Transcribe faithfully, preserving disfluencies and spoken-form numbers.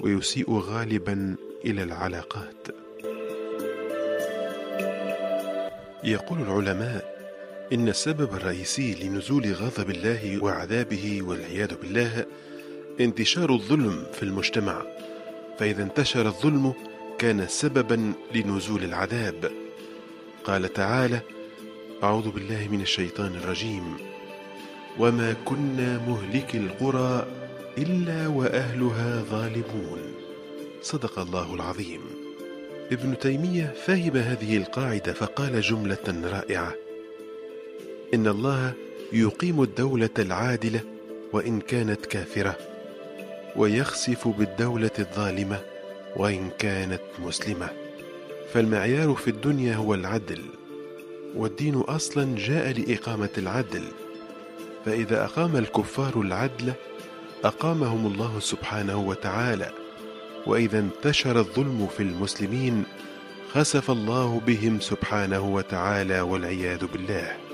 ويسيء غالبا إلى العلاقات. يقول العلماء إن السبب الرئيسي لنزول غضب الله وعذابه والعياذ بالله انتشار الظلم في المجتمع، فإذا انتشر الظلم كان سببا لنزول العذاب. قال تعالى: أعوذ بالله من الشيطان الرجيم: وما كنا مهلك القرى إلا وأهلها ظالمون. صدق الله العظيم. ابن تيمية فهم هذه القاعدة فقال جملة رائعة: إن الله يقيم الدولة العادلة وإن كانت كافرة، ويخسف بالدولة الظالمة وإن كانت مسلمة. فالمعيار في الدنيا هو العدل، والدين أصلا جاء لإقامة العدل، فإذا أقام الكفار العدل أقامهم الله سبحانه وتعالى، وإذا انتشر الظلم في المسلمين خسف الله بهم سبحانه وتعالى والعياذ بالله.